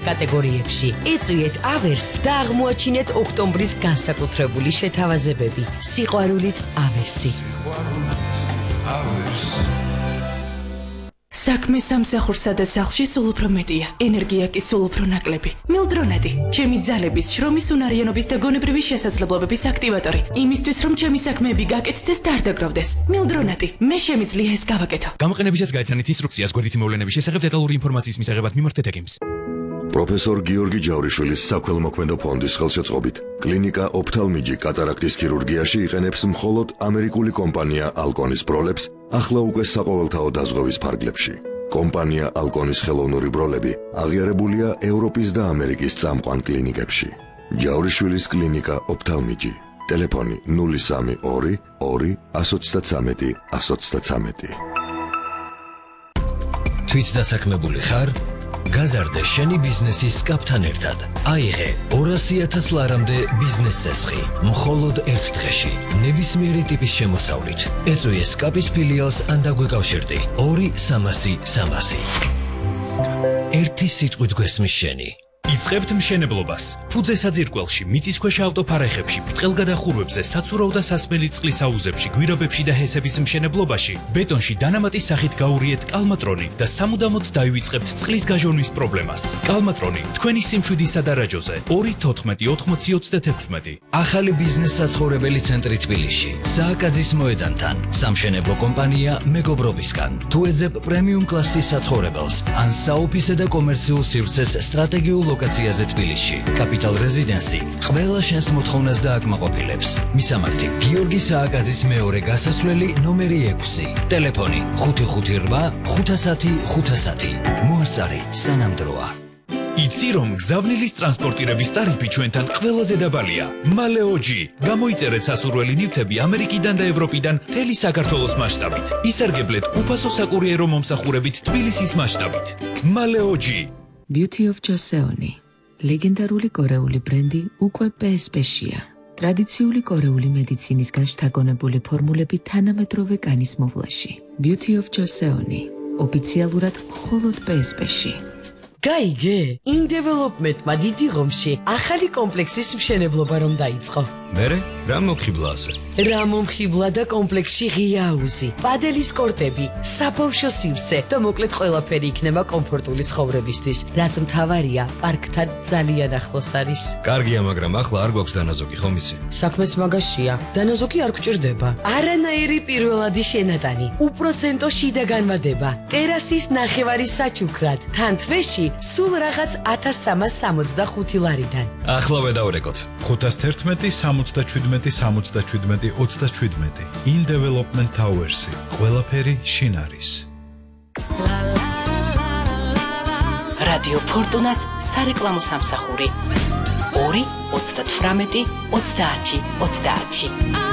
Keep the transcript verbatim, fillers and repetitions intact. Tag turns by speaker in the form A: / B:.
A: კატეგორიებში. ეწვიეთ ავერს და აღმოაჩინეთ ოქტომბრის განსაკუთრებული შეთავაზებები. სიყვარულით ავერსი.
B: საქმე სამსახურსა და სახლში სულ უფრო მეტია. ენერგია კი სულ უფრო ნაკლები. მილდრონადი, ჩემი ძალების, შრომის უნარიანობის და გონებრივი შესაძლებლობების აქტივატორი. იმისთვის, რომ ჩემი საქმეები გაკეთდეს და არ დაგროვდეს. მილდრონადი, მე შემიძლია ეს გავაკეთო.
C: გამოყენებისას გაიცანით ინსტრუქციას გვერდითი მოვლენების შესახებ დეტალური ინფორმაციის მისაღებად მიმართეთ ეკიმს.
D: პროფესორ გიორგი ჯავრიშვილის საქველმოქმედო ფონდის ხელშეწყობით კლინიკა ოფთალმიჯი კატარაქტის ქირურგიაში იყენებს მხოლოდ ამერიკული კომპანია ალკონის ბროლებს ახლა უკვე საყოველთაო დაზღვევის ფარგლებში. კომპანია ალკონის ხელოვნური ბროლები აღიარებულია ევროპის და ამერიკის წამყვან კლინიკებში. ჯავრიშვილის კლინიკა ოფთალმიჯი. ტელეფონი ნული სამი ორი ორი εκατო ოცდათვრამეტი εκατო ოცდათვრამეტი.
E: თვითდასაქმებული ხარ? გაზარდე შენი ბიზნესის კაპთან ერთად. აიღე ორასი ათას ლარამდე ბიზნეს წესხი. მხოლოდ ერთ დღეში. ნებისმიერი ტიპის შემოსავლით. ეწვიე სკაპის ფილიალს ან დაგვეკავშირდი. ორი სამასი სამასი. ერთი სიტყვით გვესმის შენი.
C: იწყებთ მშენებლობას. ფუძე საძირკველში, მიწისქვეშა ავტოფარეხებში, ბრტყელგადახურვებზე, საცურაო და სასმელი წყლის აუზებში, გვირაბებში და ჰესების მშენებლობაში, ბეტონში დანამატის სახით გაურიეთ კალმატრონი და სამუდამოდ დაივიწყებთ წყლის გაჟონვის პრობლემას. კალმატრონი თქვენი სიმშვიდისა და რაჯოზე. ორი თოთხმეტი ოთხმოცი ოცდათექვსმეტი.
E: ახალი ბიზნეს საცხოვრებელი ცენტრი თბილისში. სააკაძის მოედანთან. სამშენებლო კომპანია მეგობრობისგან. თუ ეძებ პრემიუმ კლასის საცხოვრებელს ან საოფისე და კომერციულ სივრცეს სტრატეგიულ ლოკაციაზე თბილისში. კაპიტალ რეზიდენსი ყველა შენს მოთხოვნას დააკმაყოფილებს. მისამართი გიორგი სააკაძის მეორე გასასვლელი ნომერი ექვსი. ტელეფონი ხუთი ხუთი რვა ხუთასათი ხუთასათი. მოასწარი სანამდროა.
C: იცი რომ გზავნილის ტრანსპორტირების ტარიფი ჩვენთან ყველაზე დაბალია. მალეოჯი. გამოიწერეთ სასურველი ნივთები ამერიკიდან და ევროპიდან მთელი საქართველოს მასშტაბით. ისარგებლეთ უფასო საკურიერო მომსახურებით თბილისის მასშტაბით. მალეოჯი.
F: Beauty of Joseon. ლეგენდარული კორეული ბრენდი უკვე პე ეს პე-შია. ტრადიციული კორეული მედიცინისგან შთაგონებული ფორმულები თანამედროვე კანის მოვლაში. Beauty of Joseon. ოფიციალურად მხოლოდ პე ეს პე-ში.
A: გაიგე? In development-მა დიდი ღომში ახალი კომპლექსის მშენებლობა რომ დაიწყო.
E: მერე რა მომხიბლა ასე?
A: რა მომხიბლა და კომპლექსში ღია აუზი, პადელის კორტები, საბავშვო სივრცე და მოკლედ ყველაფერი იქნება კომფორტული ცხოვრებისთვის, რაც მთავარია, პარკთან ძალიან ახლოს არის.
E: კარგია, მაგრამ ახლა არ გვაქვს დანაზოგი, ხომ იცი?
A: საქმეც მაგაშია, დანაზოგი არ გვჭირდება. არანაირი პირველადი შენატანი, უპროცენტო შიდა განმადება, ტერასის ნახევარი საჩუქრად, თან თვეში სულ რაღაც ათას სამას სამოცდახუთი ლარიდან.
E: ახლა დავრეკოთ.
G: ხუთას თერთმეტი სამოცდაჩვიდმეტი სამოცდაჩვიდმეტი ოცდაჩვიდმეტი. In Development Towers-ი. ყველაფერი შინ არის.
B: რადიო ფორტუნას სარეკლამო სამსახური. ორი ოცდათვრამეტი ოცდაათი ოცდაათი.